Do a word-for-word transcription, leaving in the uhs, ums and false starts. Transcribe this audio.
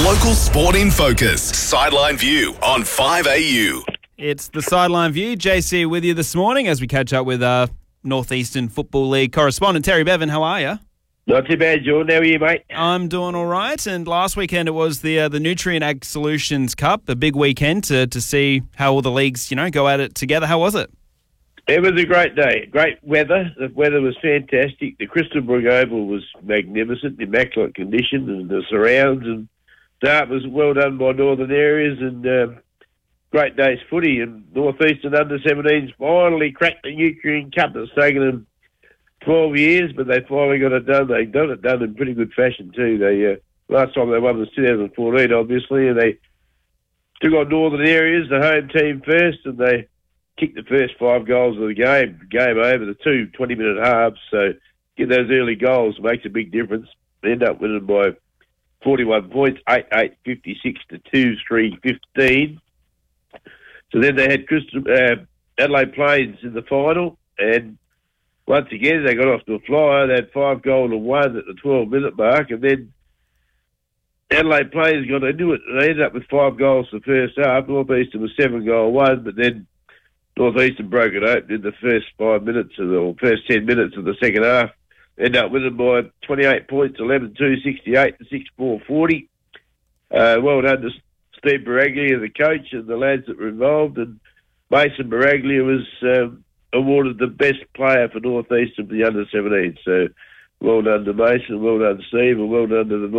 Local sport in focus. Sideline View on five A U. It's the Sideline View. J C with you this morning as we catch up with uh, Northeastern Football League correspondent Terry Bevan. How are you? Not too bad, Jordan. How are you, mate? I'm doing all right. And last weekend it was the uh, the Nutrient Ag Solutions Cup, a big weekend to to see how all the leagues, you know, go at it together. How was it? It was a great day. Great weather. The weather was fantastic. The Crystalbrook Oval was magnificent, immaculate condition, and the surrounds. And that was well done by Northern Areas, and uh, great day's footy. And Northeastern under seventeens finally cracked the Nutrient Cup. It's taken them twelve years, but they finally got it done. They got it done in pretty good fashion too. They uh, last time they won was two thousand fourteen, obviously, and they took on Northern Areas, the home team first, and they kicked the first five goals of the game. Game over, the two twenty-minute halves. So get those early goals makes a big difference. They end up winning by forty-one points, eight eight, fifty-six to two, three fifteen. So then they had Crystal, uh, Adelaide Plains in the final, and once again, they got off to a flyer. They had five goal to one at the twelve-minute mark, and then Adelaide Plains got into it. They ended up with five goals the first half. Northeastern was seven goal one, but then Northeastern broke it open in the first five minutes of the, or first ten minutes of the second half. Ended up winning by twenty-eight points, eleven two, sixty-eight to six four, forty. Uh, well done to Steve Baraglia, the coach, and the lads that were involved. And Mason Baraglia was um, awarded the best player for Northeastern for the under seventeen. So well done to Mason, well done to Steve, and well done to the